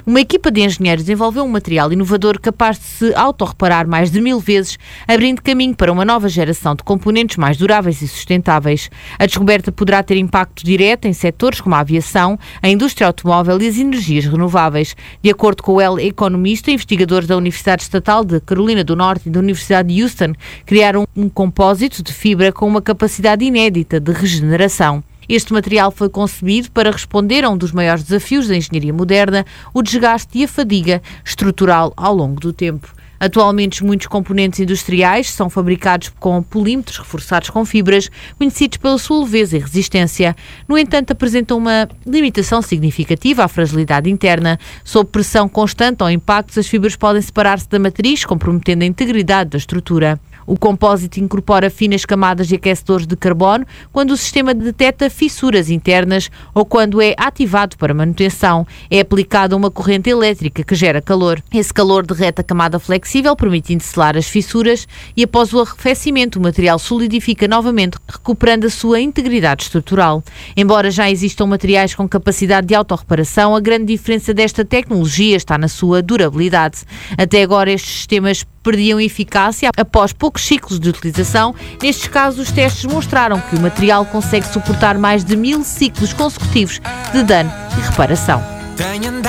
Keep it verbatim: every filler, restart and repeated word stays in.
Uma equipa de engenheiros desenvolveu um material inovador capaz de se autorreparar mais de mil vezes, abrindo caminho para uma nova geração de componentes mais duráveis e sustentáveis. A descoberta poderá ter impacto direto em setores como a aviação, a indústria automóvel e as energias renováveis. De acordo com o El Economista, investigadores da Universidade Estatal de Carolina do Norte e da Universidade de Houston criaram um compósito de fibra com uma capacidade inédita de regeneração. Este material foi concebido para responder a um dos maiores desafios da engenharia moderna, o desgaste e a fadiga estrutural ao longo do tempo. Atualmente, muitos componentes industriais são fabricados com polímetros reforçados com fibras, conhecidos pela sua leveza e resistência. No entanto, apresentam uma limitação significativa à fragilidade interna. Sob pressão constante ou impactos, as fibras podem separar-se da matriz, comprometendo a integridade da estrutura. O compósito incorpora finas camadas de aquecedores de carbono quando o sistema detecta fissuras internas ou quando é ativado para manutenção. É aplicada uma corrente elétrica que gera calor. Esse calor derrete a camada flexível, permitindo selar as fissuras, e após o arrefecimento o material solidifica novamente, recuperando a sua integridade estrutural. Embora já existam materiais com capacidade de autorreparação, a grande diferença desta tecnologia está na sua durabilidade. Até agora estes sistemas perdiam eficácia após poucos ciclos de utilização. Nestes casos, os testes mostraram que o material consegue suportar mais de mil ciclos consecutivos de dano e reparação.